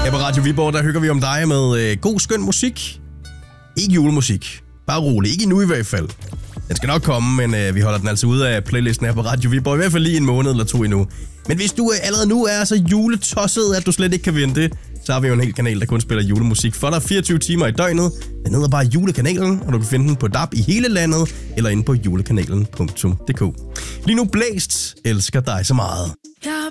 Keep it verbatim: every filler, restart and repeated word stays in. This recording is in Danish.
Her på Radio Viborg, der hygger vi om dig med øh, god, skøn musik. Ikke julemusik. Bare rolig. Ikke endnu i hvert fald. Den skal nok komme, men øh, vi holder den altså ude af playlisten her på Radio Viborg. I hvert fald lige en måned eller to endnu. Men hvis du øh, allerede nu er så juletosset, at du slet ikke kan vente, så har vi jo en hel kanal, der kun spiller julemusik for dig fireogtyve timer i døgnet. Den hedder bare Julekanalen, og du kan finde den på D A B i hele landet, eller inde på julekanalen punktum d k. Lige nu Blæst elsker dig så meget. Jeg